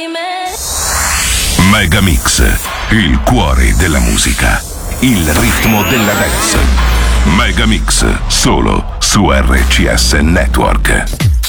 Megamix, il cuore della musica, il ritmo della dance. Megamix, solo su RCS Network.